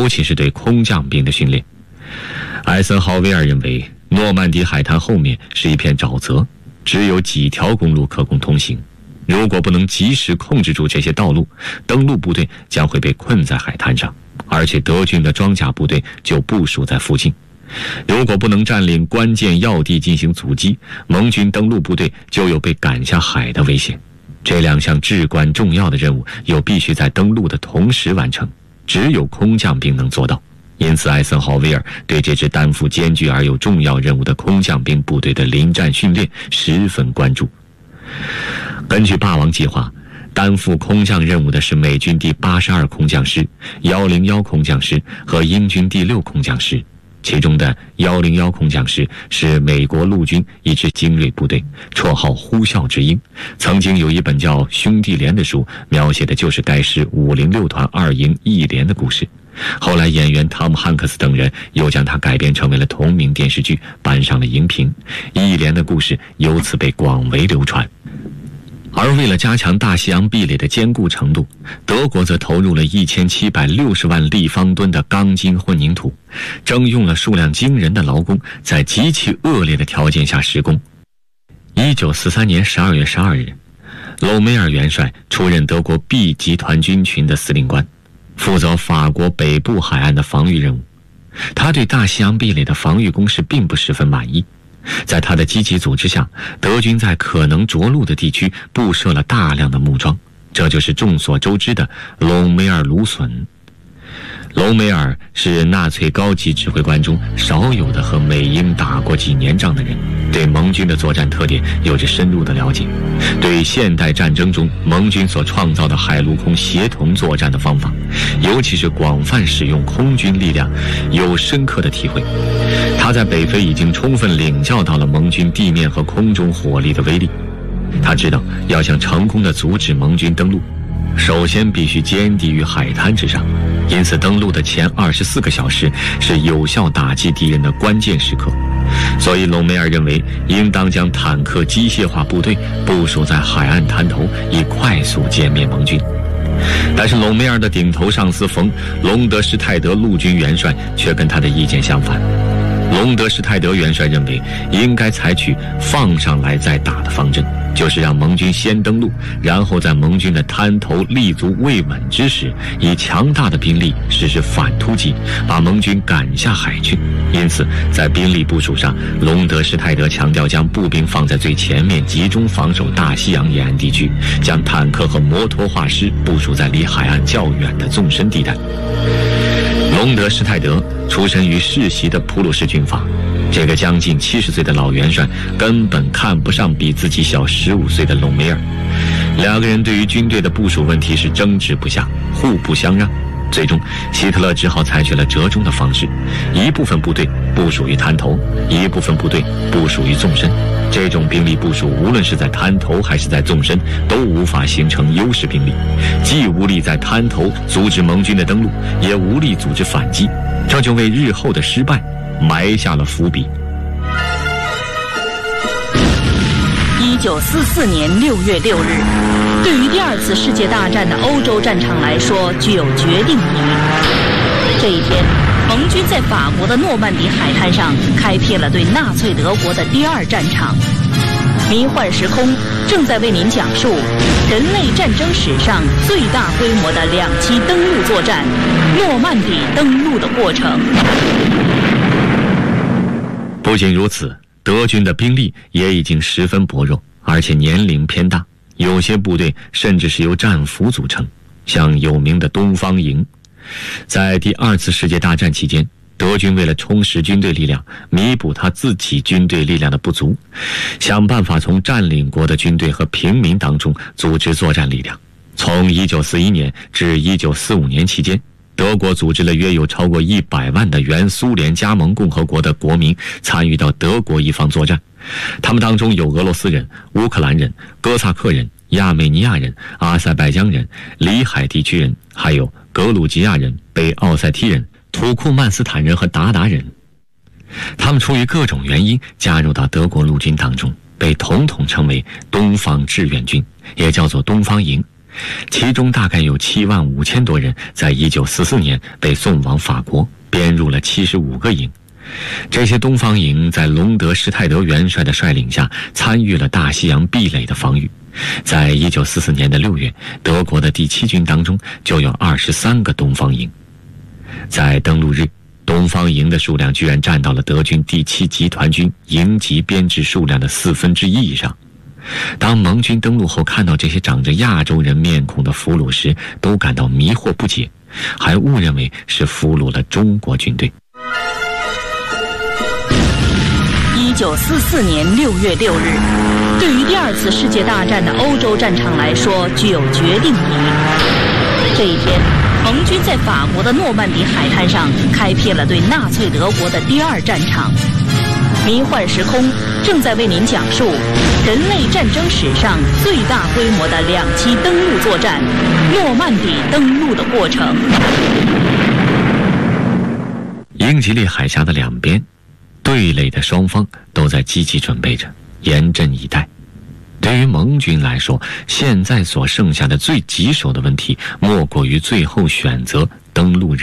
尤其是对空降兵的训练。艾森豪威尔认为，诺曼底海滩后面是一片沼泽，只有几条公路可供通行。如果不能及时控制住这些道路，登陆部队将会被困在海滩上，而且德军的装甲部队就部署在附近。如果不能占领关键要地进行阻击，盟军登陆部队就有被赶下海的危险。这两项至关重要的任务又必须在登陆的同时完成，只有空降兵能做到。因此，艾森豪威尔对这支担负艰巨而又重要任务的空降兵部队的临战训练十分关注。根据霸王计划，担负空降任务的是美军第82空降师、101空降师和英军第6空降师。其中的101空降师是美国陆军一支精锐部队，绰号呼啸之鹰。曾经有一本叫《兄弟连》的书，描写的就是该师506团2营一连的故事。后来演员汤姆·汉克斯等人又将它改编成为了同名电视剧，搬上了荧屏，一连的故事由此被广为流传。而为了加强大西洋壁垒的坚固程度，德国则投入了1760万立方吨的钢筋混凝土，征用了数量惊人的劳工，在极其恶劣的条件下施工。1943年12月12日，隆美尔元帅出任德国 B 集团军群的司令官，负责法国北部海岸的防御任务。他对大西洋壁垒的防御工事并不十分满意。在他的积极组织下，德军在可能着陆的地区布设了大量的木桩，这就是众所周知的隆美尔芦笋。隆美尔是纳粹高级指挥官中少有的和美英打过几年仗的人，对盟军的作战特点有着深入的了解，对现代战争中盟军所创造的海陆空协同作战的方法，尤其是广泛使用空军力量，有深刻的体会。他在北非已经充分领教到了盟军地面和空中火力的威力。他知道要想成功地阻止盟军登陆，首先必须坚敌于海滩之上，因此登陆的前24个小时是有效打击敌人的关键时刻。所以隆美尔认为应当将坦克机械化部队部署在海岸滩头，以快速歼灭盟军。但是隆美尔的顶头上司冯·隆德施泰德陆军元帅却跟他的意见相反。隆德施泰德元帅认为应该采取放上来再打的方针，就是让盟军先登陆，然后在盟军的滩头立足未稳之时，以强大的兵力实施反突击，把盟军赶下海去。因此在兵力部署上，隆德施泰德强调将步兵放在最前面，集中防守大西洋沿岸地区，将坦克和摩托化师部署在离海岸较远的纵深地带。隆德施泰德出身于世袭的普鲁士军阀，这个将近70岁的老元帅根本看不上比自己小15岁的隆美尔。两个人对于军队的部署问题是争执不下，互不相让。最终希特勒只好采取了折中的方式，一部分部队部署于滩头，一部分部队部署于纵深。这种兵力部署无论是在滩头还是在纵深，都无法形成优势兵力，既无力在滩头阻止盟军的登陆，也无力组织反击，这就为日后的失败埋下了伏笔。 1944年6月6日，对于第2次世界大战的欧洲战场来说具有决定意义。这一天，盟军在法国的诺曼底海滩上开辟了对纳粹德国的第2战场。迷幻时空正在为您讲述人类战争史上最大规模的2期登陆作战——诺曼底登陆的过程。 不仅如此，德军的兵力也已经十分薄弱，而且年龄偏大，有些部队甚至是由战俘组成，像有名的东方营。在第2次世界大战期间，德军为了充实军队力量，弥补他自己军队力量的不足，想办法从占领国的军队和平民当中组织作战力量。从1941年至1945年期间，德国组织了约有超过100万的原苏联加盟共和国的国民参与到德国一方作战，他们当中有俄罗斯人、乌克兰人、哥萨克人、亚美尼亚人、阿塞拜疆人、里海地区人，还有格鲁吉亚人、北奥塞梯人、土库曼斯坦人和鞑靼人。他们出于各种原因加入到德国陆军当中，被统称为东方志愿军，也叫做东方营。 其中大概有75000多人在1944年被送往法国，编入了75个营。这些东方营在隆德施泰德元帅的率领下，参与了大西洋壁垒的防御。在1944年的6月，德国的第7军当中就有23个东方营。在登陆日，东方营的数量居然占到了德军第7集团军营级编制数量的1/4以上。当盟军登陆后看到这些长着亚洲人面孔的俘虏时，都感到迷惑不解，还误认为是俘虏了中国军队。 1944年6月6日，对于第2次世界大战的欧洲战场来说具有决定意义。这一天，盟军在法国的诺曼底海滩上开辟了对纳粹德国的第2战场。迷幻时空正在为您讲述人类战争史上最大规模的2栖登陆作战——诺曼底登陆的过程。 英吉利海峡的两边，对垒的双方都在积极准备着，严阵以待。对于盟军来说，现在所剩下的最棘手的问题，莫过于最后选择登陆日。